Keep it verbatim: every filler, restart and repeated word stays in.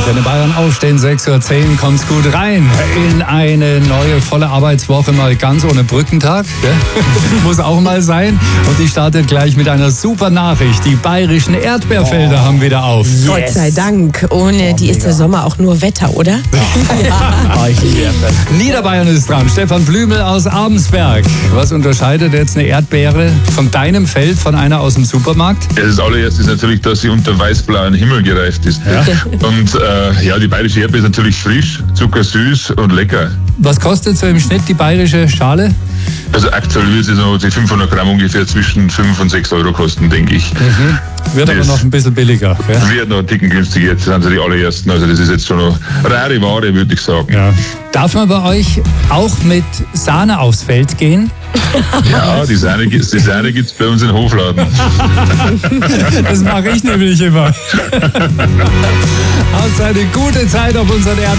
Wenn in Bayern aufstehen, sechs Uhr zehn, kommt's gut rein in eine neue volle Arbeitswoche, mal ganz ohne Brückentag. Gell? Muss auch mal sein. Und die startet gleich mit einer super Nachricht. Die bayerischen Erdbeerfelder oh. haben wieder auf. Yes. Gott sei Dank. Ohne oh, die ist der Sommer auch nur Wetter, oder? Ja. Oh, ich liebe Erdbeeren. Niederbayern ist dran. Stefan Blümel aus Abensberg. Was unterscheidet jetzt eine Erdbeere von deinem Feld von einer aus dem Supermarkt? Ja, das allererste ist natürlich, dass sie unter weiß-blauen Himmel gereift ist. Ja. Und äh, ja, die bayerische Erdbeere ist natürlich frisch, zuckersüß und lecker. Was kostet so im Schnitt die bayerische Schale? Also aktuell wird sie so die fünfhundert Gramm ungefähr zwischen fünf und sechs Euro kosten, denke ich. Mhm. Wird das aber noch ein bisschen billiger. Gell? Wird noch ein Ticken günstiger, jetzt sind sie die allerersten. Also das ist jetzt schon eine rare Ware, würde ich sagen. Ja. Darf man bei euch auch mit Sahne aufs Feld gehen? Ja, die Sahne, die Sahne gibt es bei uns in Hofladen. Das mache ich nämlich immer. Habt eine gute Zeit auf unseren Erd